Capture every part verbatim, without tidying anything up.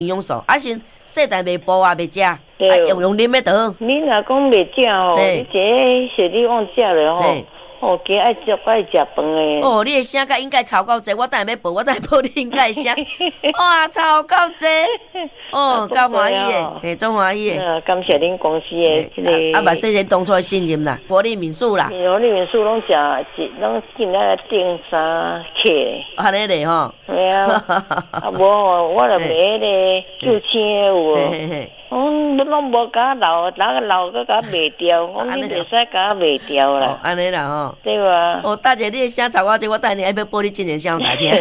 营养素，啊是细代袂补啊袂食，啊用用啉要倒。 你若讲袂食吼，你这雪里旺食了吼。哦，加爱食爱食饭诶。 哦，你诶声甲应该超够济，我等下要报，我等下报你应该声。哇，超够济！哦，够欢喜诶，嘿，足欢喜诶。 感谢恁公司诶，这个。 啊，嘛，谢谢当初诶信任啦，活力民宿啦。 活力民宿拢食，拢进来订三客。 安尼咧吼。 系啊，啊无吼，我著买迄个九千诶有无？嗯，你拢无甲留，哪个留个甲卖掉？我你袂使甲卖掉啦。 安尼啦吼。 对吧？ 哦，大姐，你的声吵我这，我等下要报你进前声大听。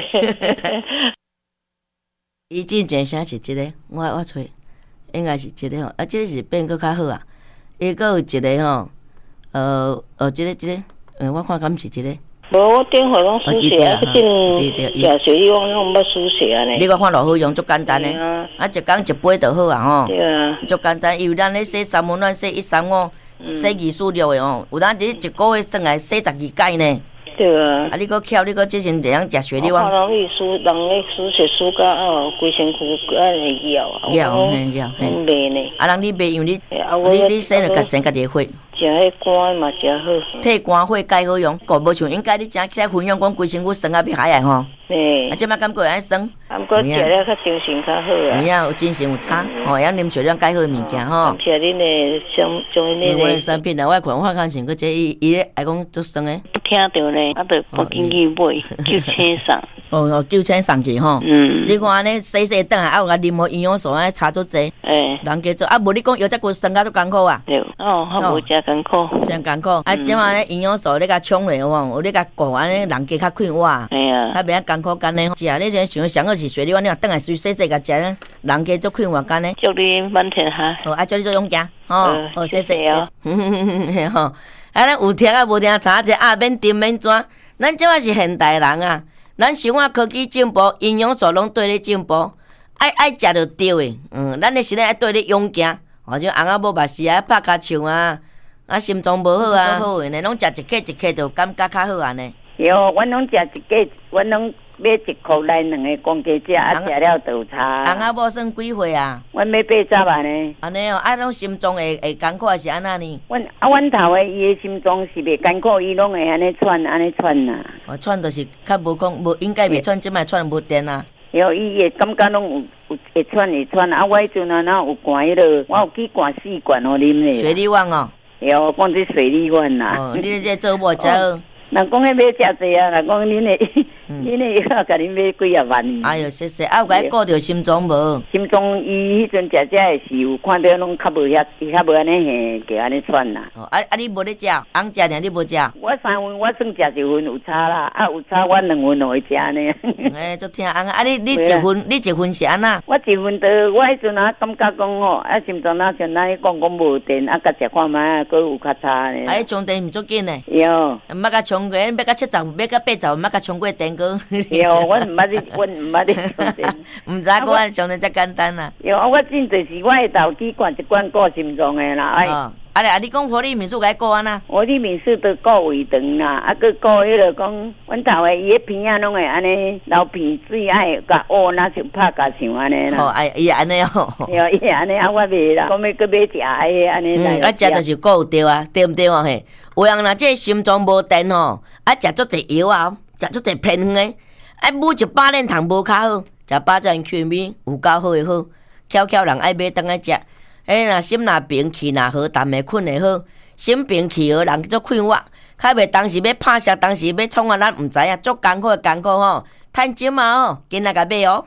伊进前声是一个，我我找，应该是一个吼，啊，这个是变搁较好啊。伊搁有一个吼，呃呃，这个这个，呃，我看敢是一个。 无，我电话拢书写啊，进食水里我拢捌书写啊咧。 你我看老好用，足简单诶，啊，一工一杯就好啊吼。 对啊。 足简单，因为咱咧洗三温暖，洗一三五。洗二四六的哦，有当一一个月算来洗十二届呢。 对啊。 啊，你搁巧，你搁即阵这样食雪里旺。 我人伊输，人咧输血输甲哦，规身躯安尼咬。 咬嘿咬嘿。 卖呢。 啊，人你卖，因为你你你洗了甲生家己血。 食迄肝嘛食好。 替肝血介好用，个无像应该你正起来分享讲规身躯酸啊要海来吼。 嘿。 啊，即摆感觉会安酸。 啊，毋过食了较精神较好啊。 有影有精神有差，吼，会晓啉水量介好物件吼。 感谢恁的相将恁的。 我的产品啊，我看我看像个这伊伊咧爱讲足酸诶。 听到咧，啊，着赶紧去买，九千送。 哦哦，九千送去吼。 嗯。 你看安尼洗洗等下，啊有甲啉好营养素，安差足济。 诶。 人加做啊，无你讲药这骨酸甲足艰苦啊。 对。哦，较无真艰苦。 真艰苦。啊，即马咧营养素你甲冲落有无？有你甲顾安尼人加较快活。 系啊。较袂遐艰苦干呢。食你这想上好是雪里碗，你若等下水洗洗甲食咧，人加足快活干呢。 祝你满天下。 好，啊，祝你做勇敢。吼， 好，谢谢哦。 吼，啊，咱有听啊无听查者啊，免订免转。咱即摆是现代人啊，咱生活科技进步，营养素拢对咧进步，爱爱食着对诶。嗯，咱诶身体爱对咧勇行，或者翁仔某嘛是爱拍骹唱啊，啊心脏无好啊，好诶呢，拢食一克一克就感觉较好安尼。 有，阮拢食一个，阮拢买一箍来两个公鸡食，啊食了就有差。 翁仔某算几岁啊？ 阮要八十啊呢。 安尼哦，啊，拢心脏会会艰苦是安那呢？ 阮啊，阮头诶，伊诶心脏是袂艰苦，伊拢会安尼喘，安尼喘呐。 哦，喘就是较无空，无应该袂喘，即摆喘无电啊。 有，伊会感觉拢有有会喘会喘，啊，我迄阵啊，哪有灌迄落，我有去灌四罐互啉咧。 水里旺哦。 有，讲这水里丸啦。 哦，你这做无做？ 人讲迄买遮济啊，人讲恁诶，恁诶药甲恁买几啊万。 哎哟，谢谢，啊有甲伊顾着心脏无？ 心脏伊迄阵食遮诶是有看到拢较无遐，伊较无安尼嘿，就安尼喘啦。 哦，啊啊，你无咧食，翁食尔你无食？ 我三份，我算食一份有差啦，啊有差我两份就会食呢。 哎，足听翁啊，你你一份，你一份是安那？ 我一份着，我迄阵啊感觉讲吼，啊心脏哪像咱讲讲无电，啊甲食看觅，佫有较差呢。 哎，充电毋足紧呢。 有。 毋捌甲充过，要甲七十，要甲八十，毋捌甲充过电过。 有，我毋捌咧，我毋捌咧充电。 毋知讲安充电遮简单啦。 有啊，我真就是我会投机灌一罐顾心脏诶啦，哎。 哦，啊咧，啊你讲活力民宿该顾安那？ 活力民宿都顾胃肠啦，啊，佮顾迄落讲，阮头诶伊迄片仔拢会安尼流鼻水，爱甲乌那像拍甲像安尼啦。 哦，哎，伊安尼哦。 对，伊安尼啊，我袂啦，讲要佮买食诶安尼来。 嗯，啊，食就是顾对啊，对毋对啊？嘿，有人若这心脏无电吼，啊，食足济药啊，食足济偏方诶，啊，买一百链糖无较好，食百赞 Q 米有够好诶好，巧巧人爱买当来食。迄若心若病气若好，淡会困会好。心病气好，人足快活。较袂当时要拍摄，当时要创啊，咱毋知影，足艰苦诶艰苦吼。趁钱嘛吼，紧来甲买哦。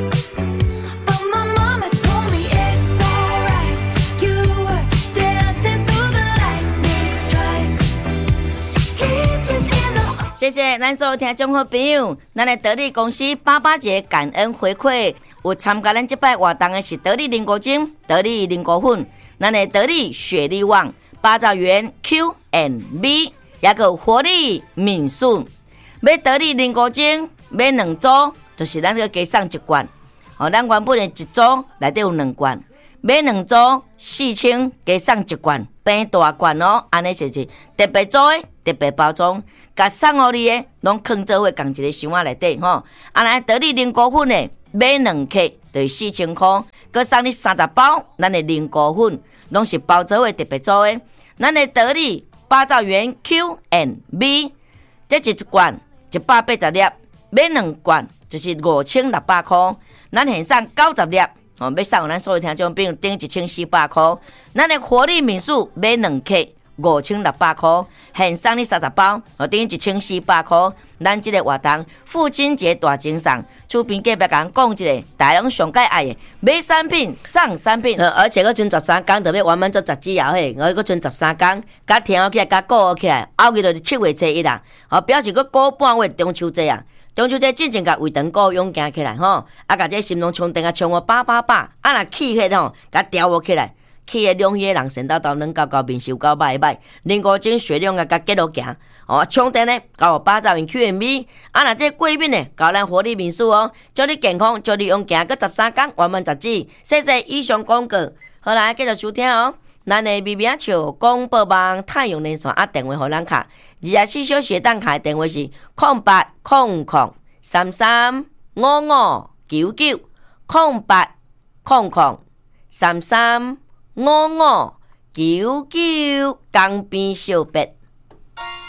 谢谢咱所有听众好朋友，咱的得力公司八八节感恩回馈，有参加咱这摆活动的是得力零果精、得力零果粉，咱的得力雪力旺、八兆元 Q and B， 也个活力民宿。买得力零果精，买两组就是咱个加送一罐。哦，咱原本的一组内底有两罐，买两组四千加送一罐，变大罐哦，安尼就是特别做的特别包装。甲送互你诶，拢藏做伙共一个箱仔内底吼。啊，来得力零果粉诶， 买两克就是四千块，佮送你三十包，咱的菱角粉拢是包做的特别做的。咱的得力八枣园 Q and B， 这一罐一百八十粒，买两罐就是五千六百块。咱现送九十粒，哦，要送咱所有听众朋友顶一千四百块。咱的活力民宿买两克五千六百块，现送你三十包，哦，顶一千四百块。咱这个活动父亲节大精送，厝边隔壁讲讲一个，大家上介爱的买产品送产品，呃、而且佫剩十三天，特别完满做十指后嘿，我佫剩十三天，甲听起来，甲过起来，后日就是七月初一啦，哦，表示佫过半月中秋节啊。中秋节真正甲胃肠鼓勇行起来吼，啊，甲这心中充电啊，充我八八八，啊，若气血吼，甲调我起来。气的两血人神叨叨软高高面瘦高歹歹，零五斤血量啊甲结落行，哦，充电呢，搞八兆元 Q M B， 啊那这贵宾呢，搞咱活力民宿哦，祝你健康，祝你勇行，佮十三天完满十指，谢谢以上广告，好来继续收听哦。咱的微微笑广播网太阳连线啊，电话互咱卡，二十四小时当卡的电话是空八空空三三五五九九空八空空三三五五九九，江边小白。